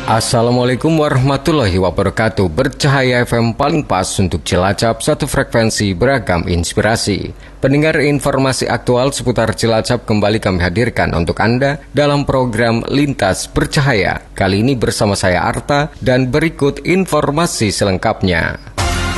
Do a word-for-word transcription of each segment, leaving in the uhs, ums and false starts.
Assalamualaikum warahmatullahi wabarakatuh. Bercahaya F M paling pas untuk Cilacap, satu frekuensi beragam inspirasi. Pendengar, informasi aktual seputar Cilacap kembali kami hadirkan untuk Anda dalam program Lintas Bercahaya. Kali ini bersama saya Arta dan berikut informasi selengkapnya.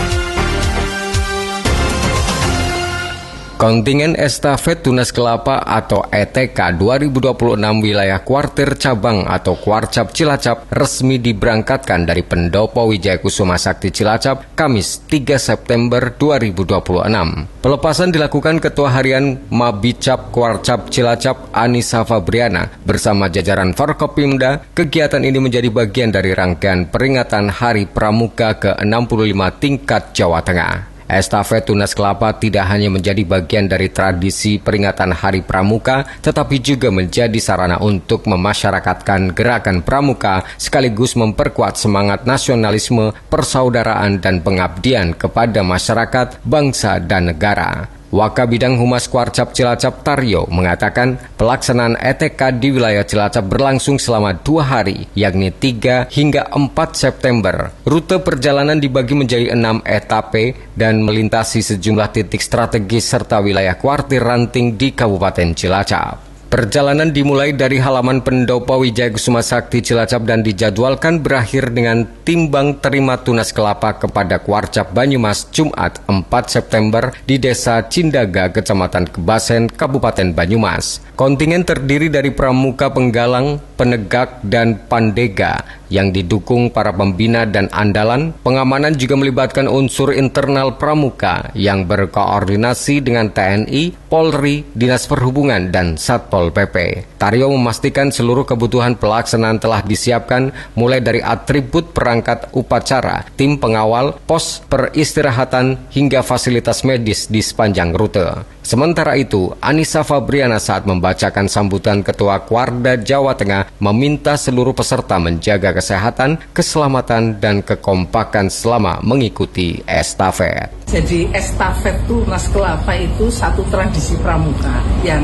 Kontingen Estafet Tunas Kelapa atau E T K dua ribu dua puluh enam wilayah Kuartir Cabang atau Kuarcap Cilacap resmi diberangkatkan dari Pendopo Wijaya Kusuma Sakti Cilacap Kamis tiga September dua ribu dua puluh enam. Pelepasan dilakukan Ketua Harian Mabicap Kuarcap Cilacap Anissa Fabriana bersama jajaran Forkopimda. Kegiatan ini menjadi bagian dari rangkaian peringatan Hari Pramuka ke enam puluh lima tingkat Jawa Tengah. Estafet Tunas Kelapa tidak hanya menjadi bagian dari tradisi peringatan Hari Pramuka, tetapi juga menjadi sarana untuk memasyarakatkan gerakan pramuka sekaligus memperkuat semangat nasionalisme, persaudaraan, dan pengabdian kepada masyarakat, bangsa, dan negara. Wakabidang Humas Kuarcap Cilacap Taryo mengatakan pelaksanaan E T K di wilayah Cilacap berlangsung selama dua hari, yakni tiga hingga empat September. Rute perjalanan dibagi menjadi enam etape dan melintasi sejumlah titik strategis serta wilayah kuartir ranting di Kabupaten Cilacap. Perjalanan dimulai dari halaman Pendopo Wijaya Kusuma Sakti Cilacap dan dijadwalkan berakhir dengan timbang terima tunas kelapa kepada Kuarcap Banyumas Jumat empat September di Desa Cindaga, Kecamatan Kebasen, Kabupaten Banyumas. Kontingen terdiri dari pramuka penggalang, penegak, dan pandega yang didukung para pembina dan andalan. Pengamanan juga melibatkan unsur internal pramuka yang berkoordinasi dengan T N I, Polri, Dinas Perhubungan, dan Satpol P P. Taryo memastikan seluruh kebutuhan pelaksanaan telah disiapkan mulai dari atribut perangkat upacara, tim pengawal, pos peristirahatan, hingga fasilitas medis di sepanjang rute. Sementara itu, Anissa Fabriana saat membacakan sambutan Ketua Kuarda Jawa Tengah meminta seluruh peserta menjaga kesehatan, keselamatan, dan kekompakan selama mengikuti estafet. Jadi estafet Tunas Kelapa itu satu tradisi pramuka yang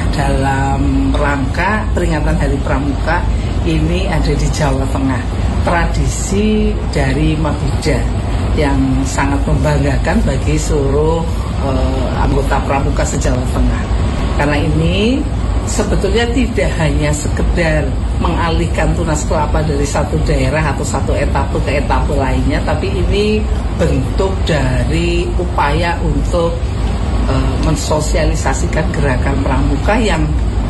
dalam rangka peringatan Hari Pramuka ini ada di Jawa Tengah. Tradisi dari Mabida yang sangat membanggakan bagi seluruh uh, anggota pramuka se-Jawa Tengah. Karena ini sebetulnya tidak hanya sekedar mengalihkan tunas kelapa dari satu daerah atau satu etape ke etape lainnya, tapi ini bentuk dari upaya untuk uh, mensosialisasikan gerakan pramuka yang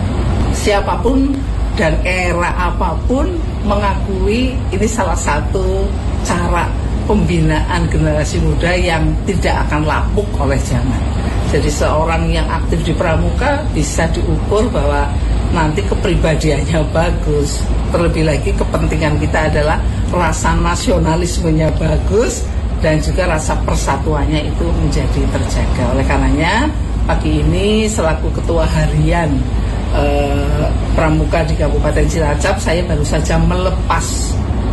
siapapun dan era apapun mengakui ini salah satu cara pembinaan generasi muda yang tidak akan lapuk oleh zaman. Jadi seorang yang aktif di pramuka bisa diukur bahwa nanti kepribadiannya bagus. Terlebih lagi kepentingan kita adalah rasa nasionalismenya bagus dan juga rasa persatuannya itu menjadi terjaga. Oleh karenanya pagi ini selaku Ketua Harian eh, Pramuka di Kabupaten Cilacap, saya baru saja melepas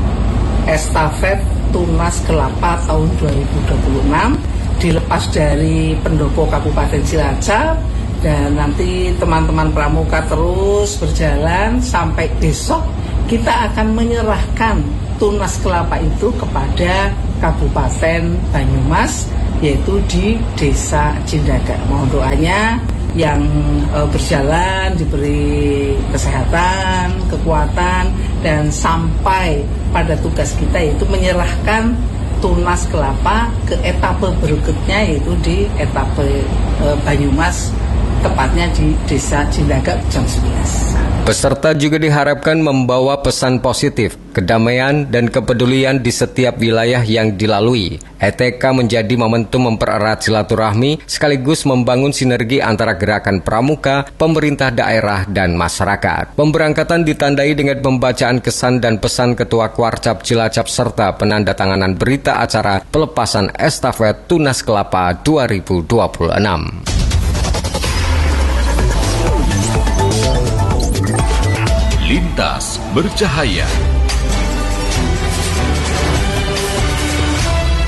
estafet Tunas Kelapa tahun dua ribu dua puluh enam dilepas dari Pendopo Kabupaten Cilacap, dan nanti teman-teman pramuka terus berjalan sampai besok kita akan menyerahkan Tunas Kelapa itu kepada Kabupaten Banyumas, yaitu di Desa Cindaga. Mohon doanya yang e, berjalan diberi kesehatan, kekuatan, dan sampai pada tugas kita yaitu menyerahkan Tunas Kelapa ke etape berikutnya, yaitu di etape e, Banyumas, tepatnya di Desa Cindaga, jam sebelas. Peserta juga diharapkan membawa pesan positif, kedamaian, dan kepedulian di setiap wilayah yang dilalui. E T K menjadi momentum mempererat silaturahmi sekaligus membangun sinergi antara gerakan pramuka, pemerintah daerah, dan masyarakat. Pemberangkatan ditandai dengan pembacaan kesan dan pesan Ketua Kuarcap Cilacap serta penandatanganan berita acara pelepasan estafet Tunas Kelapa dua ribu dua puluh enam. Lintas Bercahaya.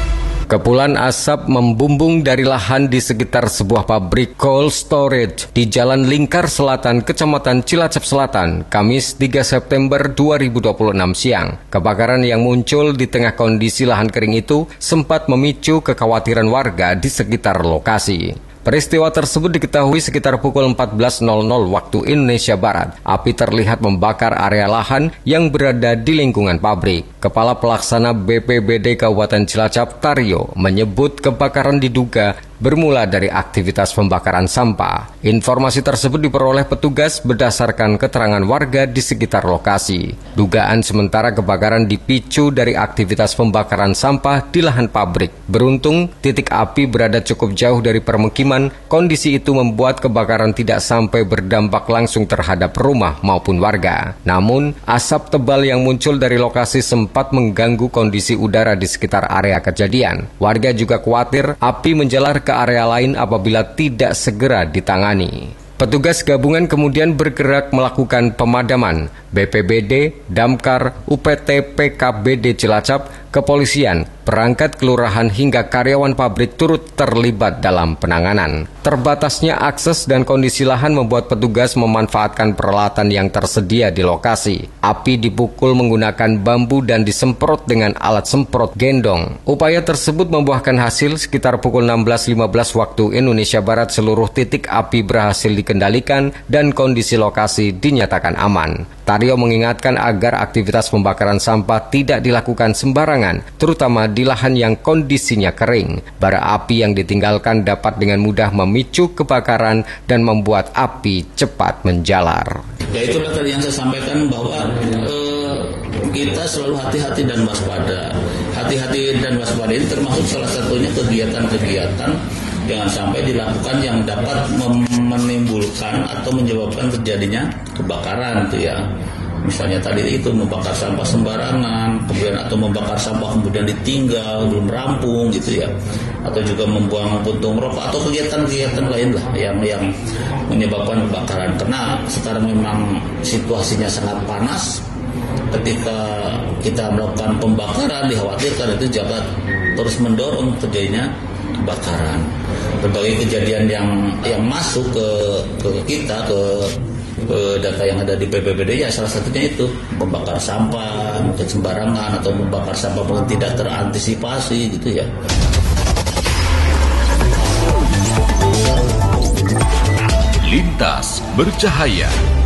Kepulan asap membumbung dari lahan di sekitar sebuah pabrik cold storage di Jalan Lingkar Selatan, Kecamatan Cilacap Selatan, Kamis tiga September dua ribu dua puluh enam siang. Kebakaran yang muncul di tengah kondisi lahan kering itu sempat memicu kekhawatiran warga di sekitar lokasi. Peristiwa tersebut diketahui sekitar pukul empat belas waktu Indonesia Barat. Api terlihat membakar area lahan yang berada di lingkungan pabrik. Kepala Pelaksana B P B D Kabupaten Cilacap, Taryo, menyebut kebakaran diduga bermula dari aktivitas pembakaran sampah. Informasi tersebut diperoleh petugas berdasarkan keterangan warga di sekitar lokasi. Dugaan sementara kebakaran dipicu dari aktivitas pembakaran sampah di lahan pabrik. Beruntung, titik api berada cukup jauh dari permukiman. Kondisi itu membuat kebakaran tidak sampai berdampak langsung terhadap rumah maupun warga. Namun, asap tebal yang muncul dari lokasi sempat mengganggu kondisi udara di sekitar area kejadian. Warga juga khawatir api menjalar ke area lain apabila tidak segera ditangani. Petugas gabungan kemudian bergerak melakukan pemadaman. B P B D, Damkar, U P T P K B D Cilacap, kepolisian, perangkat kelurahan hingga karyawan pabrik turut terlibat dalam penanganan. Terbatasnya akses dan kondisi lahan membuat petugas memanfaatkan peralatan yang tersedia di lokasi. Api dipukul menggunakan bambu dan disemprot dengan alat semprot gendong. Upaya tersebut membuahkan hasil. Sekitar pukul enam belas lima belas waktu Indonesia Barat seluruh titik api berhasil dikendalikan dan kondisi lokasi dinyatakan aman. Taryo mengingatkan agar aktivitas pembakaran sampah tidak dilakukan sembarangan, terutama di lahan yang kondisinya kering. Bara api yang ditinggalkan dapat dengan mudah memicu kebakaran dan membuat api cepat menjalar. Ya itulah tadi yang saya sampaikan bahwa eh, kita selalu hati-hati dan waspada. Hati-hati dan waspada ini termasuk salah satunya kegiatan-kegiatan jangan sampai dilakukan yang dapat menimbulkan atau menyebabkan terjadinya kebakaran itu ya. Misalnya tadi itu membakar sampah sembarangan, kemudian atau membakar sampah kemudian ditinggal belum rampung gitu ya. Atau juga membuang puntung rokok atau kegiatan-kegiatan lain lah yang yang menyebabkan kebakaran. Karena sekarang memang situasinya sangat panas. Ketika kita melakukan pembakaran dikhawatirkan itu jagat terus mendorong terjadinya kebakaran. Berbagai kejadian yang yang masuk ke ke kita ke, ke data yang ada di B P B D ya salah satunya itu membakar sampah mungkin sembarangan atau membakar sampah mungkin tidak terantisipasi gitu ya. Lintas Bercahaya.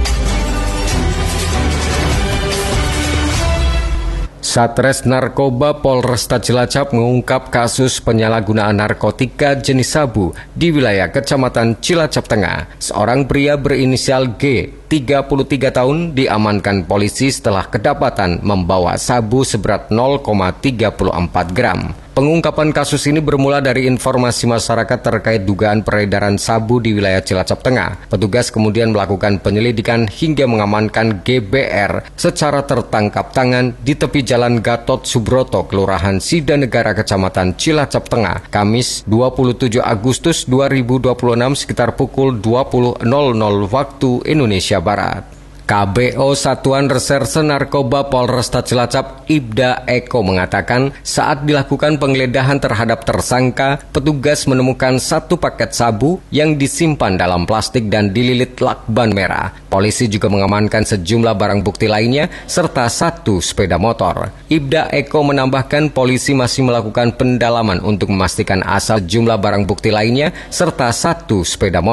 Satres Narkoba Polresta Cilacap mengungkap kasus penyalahgunaan narkotika jenis sabu di wilayah Kecamatan Cilacap Tengah. Seorang pria berinisial G, tiga puluh tiga tahun, diamankan polisi setelah kedapatan membawa sabu seberat nol koma tiga empat gram. Pengungkapan kasus ini bermula dari informasi masyarakat terkait dugaan peredaran sabu di wilayah Cilacap Tengah. Petugas kemudian melakukan penyelidikan hingga mengamankan G B R secara tertangkap tangan di tepi Jalan Gatot Subroto, Kelurahan Sidanegara, Kecamatan Cilacap Tengah, Kamis dua puluh tujuh Agustus dua ribu dua puluh enam sekitar pukul dua puluh waktu Indonesia Barat. K B O Satuan Reserse Narkoba Polresta Cilacap, Ibda Eko, mengatakan saat dilakukan penggeledahan terhadap tersangka, petugas menemukan satu paket sabu yang disimpan dalam plastik dan dililit lakban merah. Polisi juga mengamankan sejumlah barang bukti lainnya serta satu sepeda motor. Ibda Eko menambahkan polisi masih melakukan pendalaman untuk memastikan asal jumlah barang bukti lainnya serta satu sepeda motor.